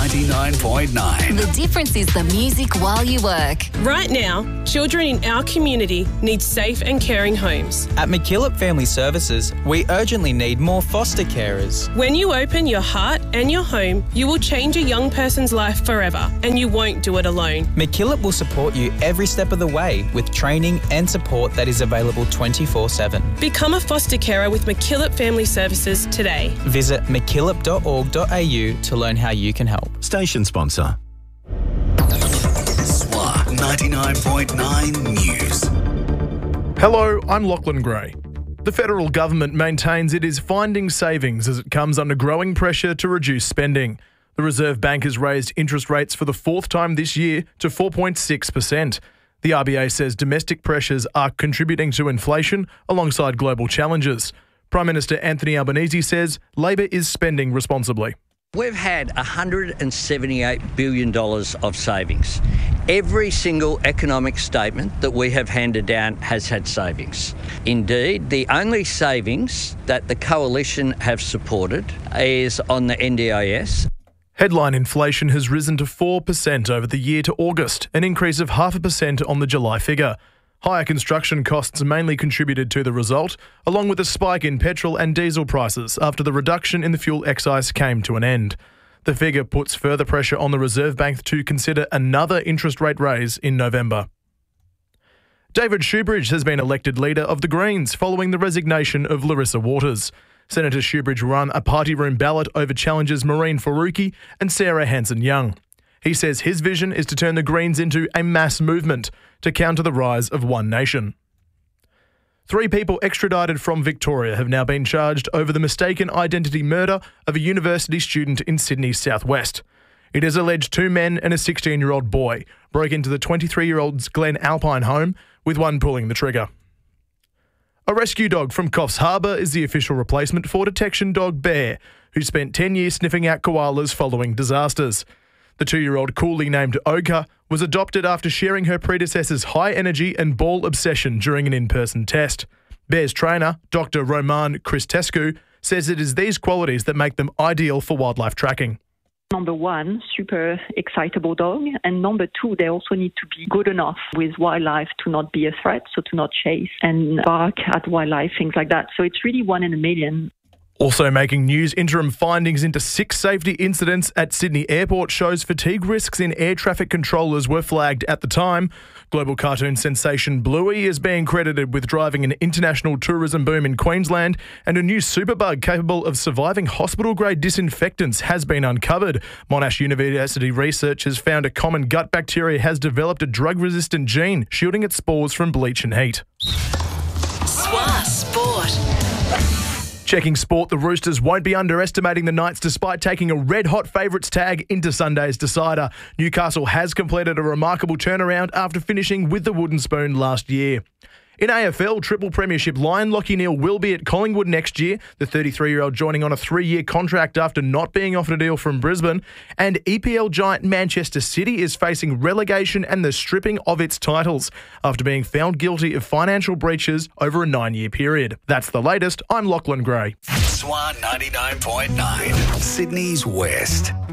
99.9. The difference is the music while you work. Right now, children in our community need safe and caring homes. At McKillop Family Services, we urgently need more foster carers. When you open your heart and your home, you will change a young person's life forever, and you won't do it alone. McKillop will support you every step of the way with training and support that is available 24/7. Become a foster carer with McKillop Family Services today. Visit mckillop.org.au to learn how you can help. Station sponsor. SWA 99.9 News. Hello, I'm Lachlan Gray. The federal government maintains it is finding savings as it comes under growing pressure to reduce spending. The Reserve Bank has raised interest rates for the fourth time this year to 4.6%. The RBA says domestic pressures are contributing to inflation alongside global challenges. Prime Minister Anthony Albanese says Labor is spending responsibly. We've had $178 billion of savings. Every single economic statement that we have handed down has had savings. Indeed, the only savings that the Coalition have supported is on the NDIS. Headline inflation has risen to 4% over the year to August, an increase of 0.5% on the July figure. Higher construction costs mainly contributed to the result, along with a spike in petrol and diesel prices after the reduction in the fuel excise came to an end. The figure puts further pressure on the Reserve Bank to consider another interest rate raise in November. David Shoebridge has been elected leader of the Greens following the resignation of Larissa Waters. Senator Shoebridge won a party room ballot over challengers Maureen Faruqi and Sarah Hanson-Young. He says his vision is to turn the Greens into a mass movement to counter the rise of One Nation. 3 people extradited from Victoria have now been charged over the mistaken identity murder of a university student in Sydney's southwest. It is alleged 2 men and a 16-year-old boy broke into the 23-year-old's Glen Alpine home, with one pulling the trigger. A rescue dog from Coffs Harbour is the official replacement for detection dog Bear, who spent 10 years sniffing out koalas following disasters. The 2-year-old coolly named Oka was adopted after sharing her predecessor's high energy and ball obsession during an in-person test. Bear's trainer, Dr. Roman Cristescu, says it is these qualities that make them ideal for wildlife tracking. Number 1, super excitable dog. And number 2, they also need to be good enough with wildlife to not be a threat, so to not chase and bark at wildlife, things like that. So it's really 1 in a million. Also making news, interim findings into 6 safety incidents at Sydney Airport shows fatigue risks in air traffic controllers were flagged at the time. Global cartoon sensation Bluey is being credited with driving an international tourism boom in Queensland, and a new superbug capable of surviving hospital-grade disinfectants has been uncovered. Monash University researchers found a common gut bacteria has developed a drug-resistant gene, shielding its spores from bleach and heat. SWA Sport. Checking sport, the Roosters won't be underestimating the Knights despite taking a red-hot favourites tag into Sunday's decider. Newcastle has completed a remarkable turnaround after finishing with the wooden spoon last year. In AFL, Triple Premiership Lion Lachie Neale will be at Collingwood next year, the 33-year-old joining on a 3-year contract after not being offered a deal from Brisbane. And EPL giant Manchester City is facing relegation and the stripping of its titles after being found guilty of financial breaches over a 9-year period. That's the latest. I'm Lachlan Gray. SWA 99.9, Sydney's West.